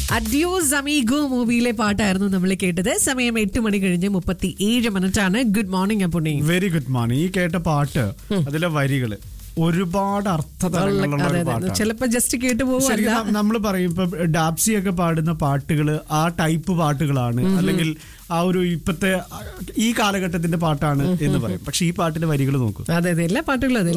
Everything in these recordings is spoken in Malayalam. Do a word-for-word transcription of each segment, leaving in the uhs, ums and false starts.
അഡിയോസ് അമീഗോ മൂവിയിലെ പാട്ടായിരുന്നു നമ്മൾ കേട്ടത്. സമയം എട്ട് മണി കഴിഞ്ഞ് മുപ്പത്തി ഏഴ് മിനിറ്റ് ആണ്. Good morning Appunni. Very good morning. ഈ കേട്ട പാട്ട് അതിലെ വരികള് ഒരുപാട് അർത്ഥതലങ്ങളുള്ള ചിലപ്പോ ജസ്റ്റ് കേട്ട് പോകും. നമ്മൾ പറയും ഇപ്പൊ ഡാപ്സി ഒക്കെ പാടുന്ന പാട്ടുകള് ആ ടൈപ്പ് പാട്ടുകളാണ്, അല്ലെങ്കിൽ ആ ഒരു ഇപ്പത്തെ ഈ കാലഘട്ടത്തിന്റെ പാട്ടാണ് എന്ന് പറയും. പക്ഷെ ഈ പാട്ടിന്റെ വരികൾ നോക്കും. അതെ അതെ, എല്ലാ പാട്ടുകളും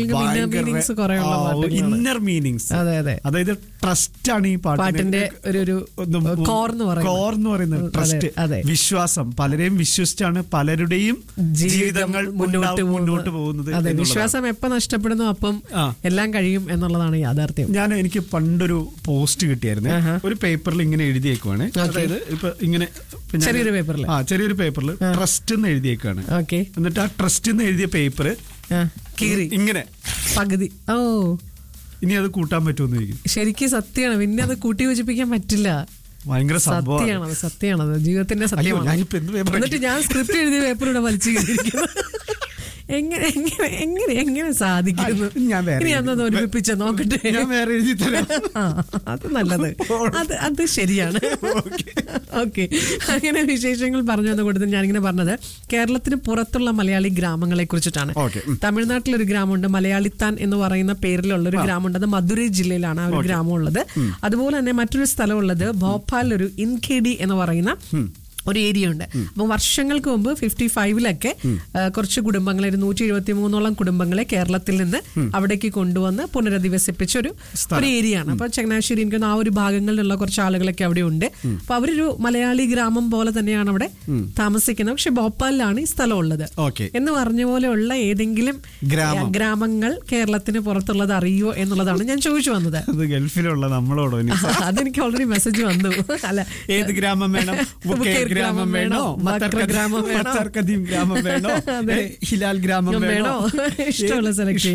ഇന്നർ മീനിങ്സ്. അതായത് ട്രസ്റ്റ് ആണ് ഈ പാട്ടിന്റെ കോർ എന്ന് പറയുന്നത്. ട്രസ്റ്റ്, വിശ്വാസം. പലരെയും വിശ്വസിച്ചാണ് പലരുടെയും ജീവിതങ്ങൾ മുന്നോട്ട് മുന്നോട്ട് പോകുന്നത്. വിശ്വാസം എപ്പോ നഷ്ടപ്പെടുന്നു അപ്പം എല്ലാം കഴിയും എന്നുള്ളതാണ് യാഥാർത്ഥ്യം. ഞാൻ എനിക്ക് പണ്ടൊരു പോസ്റ്റ് കിട്ടിയായിരുന്നു. ഒരു പേപ്പറിൽ ഇങ്ങനെ എഴുതിയേക്കുവാണ്. അതായത് ഇപ്പൊ ഇങ്ങനെ ചെറിയൊരു പേപ്പറിൽ ആ ചെറിയൊരു പേപ്പറിൽ ട്രസ്റ്റ് എന്ന് എഴുതിയേക്കാണ്. എന്നിട്ട് ആ ട്രസ്റ്റ് എന്ന് എഴുതിയ പേപ്പർ കീറി ഇങ്ങനെ പകുതി. ഓ ഇനി അത് കൂട്ടാൻ പറ്റുമെന്ന് ചോദിക്കും. ശരിക്കും സത്യമാണ്. പിന്നെ അത് കൂട്ടി യോജിപ്പിക്കാൻ പറ്റില്ല. ഭയങ്കര സത്യമാണത്, സത്യമാണത്, ജീവിതത്തിന്റെ സത്യമാണ്. എന്നിട്ട് ഞാൻ സ്ക്രിപ്റ്റ് എഴുതിയ പേപ്പറിലൂടെ വലിച്ചു കയറിയിരിക്കുന്നു. എങ്ങനെ എങ്ങനെ എങ്ങനെ എങ്ങനെ സാധിക്കുന്നു? ഞാൻ ഒരുമിപ്പിച്ച നോക്കട്ടെ, അത് നല്ലത്, അത് അത് ശരിയാണ്. ഓക്കെ, അങ്ങനെ വിശേഷങ്ങൾ പറഞ്ഞു വന്ന കൂട്ടത്തിൽ ഞാനിങ്ങനെ പറഞ്ഞത് കേരളത്തിന് പുറത്തുള്ള മലയാളി ഗ്രാമങ്ങളെ കുറിച്ചിട്ടാണ്. തമിഴ്നാട്ടിലൊരു ഗ്രാമമുണ്ട്, മലയാളിത്താൻ എന്ന് പറയുന്ന പേരിലുള്ള ഒരു ഗ്രാമമുണ്ട്. അത് മധുരൈ ജില്ലയിലാണ് ആ ഒരു ഗ്രാമം ഉള്ളത്. അതുപോലെ തന്നെ മറ്റൊരു സ്ഥലമുള്ളത് ഭോപ്പാലിലൊരു ഇൻകേഡി എന്ന് പറയുന്ന ഒരു ഏരിയ ഉണ്ട്. അപ്പൊ വർഷങ്ങൾക്ക് മുമ്പ് ഫിഫ്റ്റി ഫൈവിലൊക്കെ കുറച്ച് കുടുംബങ്ങളെ, ഒരു നൂറ്റി എഴുപത്തി മൂന്നോളം കുടുംബങ്ങളെ കേരളത്തിൽ നിന്ന് അവിടേക്ക് കൊണ്ടുവന്ന് പുനരധിവസിപ്പിച്ച ഒരു ഒരു ഏരിയ ആണ്. അപ്പൊ ചങ്ങനാശ്ശേരി, എനിക്ക് ആ ഒരു ഭാഗങ്ങളിലുള്ള കുറച്ച് ആളുകളൊക്കെ അവിടെ ഉണ്ട്. അപ്പൊ അവരൊരു മലയാളി ഗ്രാമം പോലെ തന്നെയാണ് അവിടെ താമസിക്കുന്നത്. പക്ഷെ ഭോപ്പാലിലാണ് ഈ സ്ഥലം ഉള്ളത്. എന്ന് പറഞ്ഞ പോലെയുള്ള ഏതെങ്കിലും ഗ്രാമങ്ങൾ കേരളത്തിന് പുറത്തുള്ളത് അറിയോ എന്നുള്ളതാണ് ഞാൻ ചോദിച്ചു വന്നത്. ഗൾഫിലുള്ള നമ്മളോടോ? അതെനിക്ക് ഓൾറെഡി മെസ്സേജ് വന്നു. അല്ല, ഏത് ഗ്രാമം വേണം? ഗ്രാമം വേണോ? ഗ്രാമം വേണോ? ഗ്രാമം വേണോ? ഹിലാൽ ഗ്രാമം വേണോ? ഇഷ്ടമുള്ള സെലക്ട്